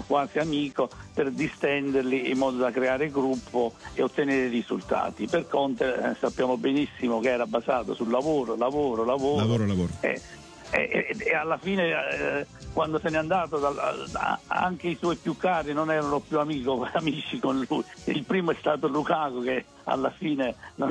quasi amico, per distenderli in modo da creare gruppo e ottenere risultati. Per Conte sappiamo benissimo che era basato sul lavoro. E alla fine quando se n'è andato anche i suoi più cari non erano più amici con lui. Il primo è stato Lukaku, che alla fine non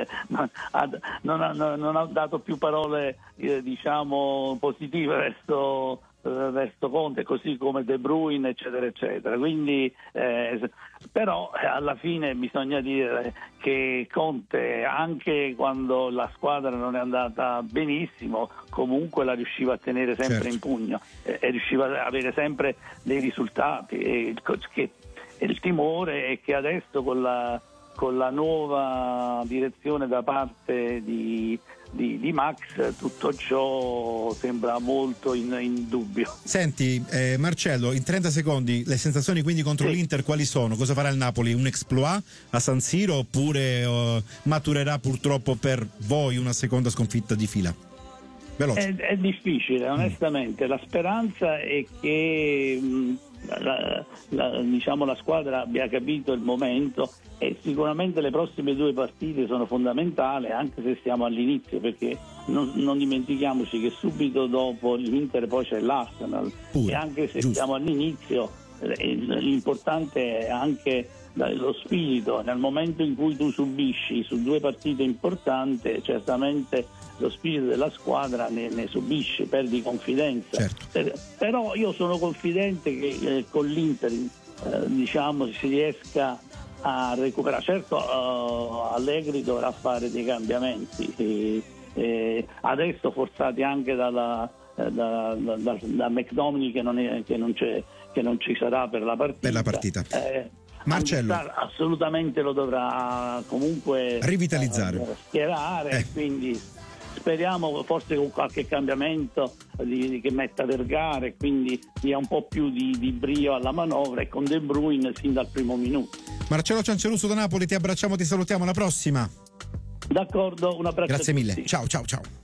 ha dato più parole diciamo positive verso Conte, così come De Bruyne, eccetera eccetera. Quindi però alla fine bisogna dire che Conte, anche quando la squadra non è andata benissimo, comunque la riusciva a tenere sempre in pugno e riusciva ad avere sempre dei risultati, e il timore è che adesso con la nuova direzione da parte di Max tutto ciò sembra molto in dubbio. Senti Marcello, in 30 secondi le sensazioni quindi contro l'Inter quali sono? Cosa farà il Napoli? Un exploit a San Siro oppure maturerà purtroppo per voi una seconda sconfitta di fila? Veloce. È difficile, onestamente. La speranza è che la squadra abbia capito il momento, e sicuramente le prossime 2 partite sono fondamentali, anche se siamo all'inizio, perché non dimentichiamoci che subito dopo l'Inter poi c'è l'Arsenal. E anche se siamo all'inizio, l'importante è anche lo spirito. Nel momento in cui tu subisci su 2 partite importanti, certamente lo spirito della squadra ne subisce, perdi confidenza. Però io sono confidente che con l'Inter diciamo si riesca a recuperare. Certo Allegri dovrà fare dei cambiamenti adesso forzati anche da McDominay, che non ci sarà per la partita. Marcello assolutamente lo dovrà comunque rivitalizzare, schierare, quindi speriamo forse con qualche cambiamento che metta Vergara e quindi dia un po' più di brio alla manovra, e con De Bruyne sin dal primo minuto. Marcello Cianceluso da Napoli, ti abbracciamo, ti salutiamo, alla prossima. D'accordo, un abbraccio. Grazie mille, ciao.